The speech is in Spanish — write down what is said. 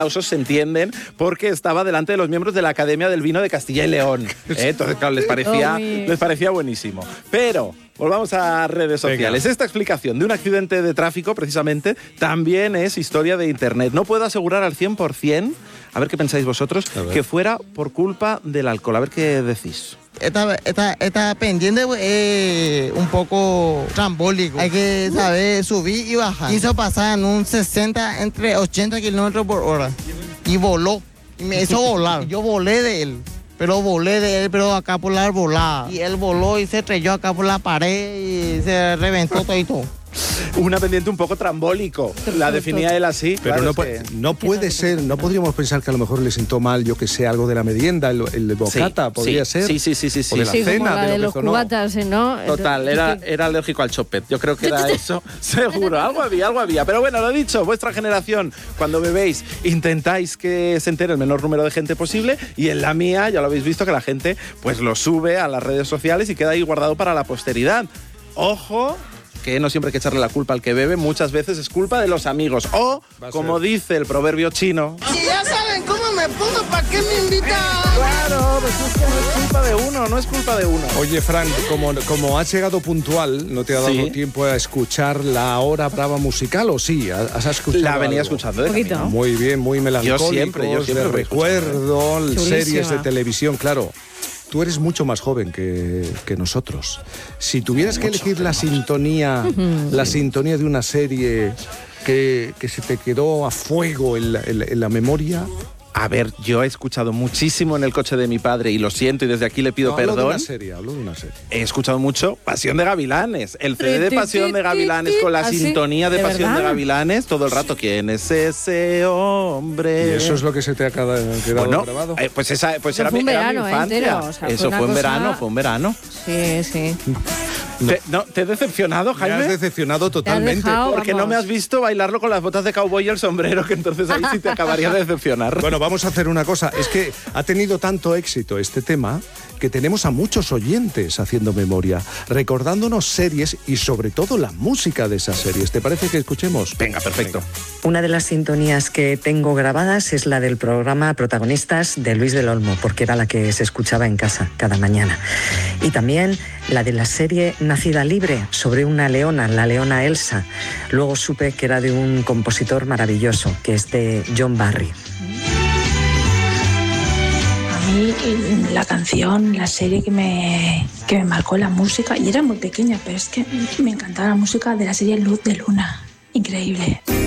aplausos se entienden porque estaba delante de los miembros de la Academia del Vino de Castilla y León. Entonces, claro, les parecía buenísimo. Pero volvamos a redes sociales. Venga. Esta explicación de un accidente de tráfico, precisamente, también es historia de Internet. No puedo asegurar al 100%, a ver qué pensáis vosotros, que fuera por culpa del alcohol. A ver qué decís. Esta pendiente es un poco trambólico. Hay que saber subir y bajar. Quiso pasar en un 60 entre 80 kilómetros por hora. Y voló. Y me hizo volar. Yo volé de él. Pero acá por la arbolada. Y él voló y se estrelló acá por la pared y se reventó todo y todo. Una pendiente un poco trambólico, la definía él así. Pero claro, no puede ser, no podríamos pensar que a lo mejor le sentó mal, yo que sé, algo de la merienda, el bocata, podría ser. Sí. O de la cena, como la de los cubatas, ¿no? Total, era alérgico al chopet, yo creo que era eso, seguro, algo había. Pero bueno, lo dicho, vuestra generación, cuando bebéis, intentáis que se entere el menor número de gente posible, y en la mía, ya lo habéis visto, que la gente pues lo sube a las redes sociales y queda ahí guardado para la posteridad. Ojo, que no siempre hay que echarle la culpa al que bebe, muchas veces es culpa de los amigos. O, como dice el proverbio chino... Si ya saben cómo me pongo, ¿para qué me invitan? Claro, pues es que no es culpa de uno. Oye, Fran, como has llegado puntual, ¿no te ha dado tiempo a escuchar la hora brava musical o sí? ¿Has escuchado La venía algo? escuchando. Muy bien, muy melancólico. Yo siempre de recuerdo, series de televisión, claro. Tú eres mucho más joven que nosotros. Si tuvieras que elegir la sintonía de una serie que se te quedó a fuego en la memoria... A ver, yo he escuchado muchísimo en el coche de mi padre y lo siento y desde aquí le pido perdón. Hablo de una serie. He escuchado mucho Pasión de Gavilanes. El CD de Pasión de Gavilanes con la sintonía de Pasión de Gavilanes todo el rato. ¿Quién es ese hombre? ¿Y eso es lo que se te ha quedado grabado? Pues era mi infancia. Eso fue un verano. Sí. ¿Te he decepcionado, Jaime? Me has decepcionado totalmente. Porque no me has visto bailarlo con las botas de cowboy y el sombrero, que entonces ahí sí te acabaría de decepcionar. Bueno, vamos a hacer una cosa. Es que ha tenido tanto éxito este tema que tenemos a muchos oyentes haciendo memoria, recordándonos series y sobre todo la música de esas series. ¿Te parece que escuchemos? Venga, perfecto. Una de las sintonías que tengo grabadas es la del programa Protagonistas de Luis del Olmo, porque era la que se escuchaba en casa cada mañana. Y también la de la serie Nacida Libre, sobre una leona, la leona Elsa. Luego supe que era de un compositor maravilloso, que es de John Barry. A mí la canción, la serie que me marcó la música, y era muy pequeña, pero es que me encantaba la música de la serie Luz de Luna. Increíble.